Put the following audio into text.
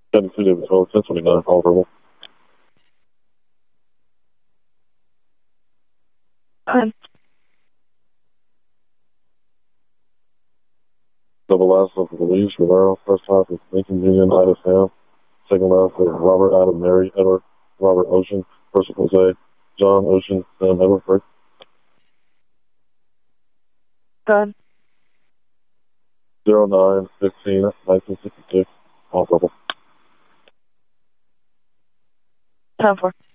County City of 1029, all verbal. Double last of Louise Rivero. First half is Lincoln Union, Ida Sam. Second last is Robert Adam Mary Edward Robert Ocean. First Jose John Ocean Sam Edward First. Done. 09-15-1966. All verbal. 10-4.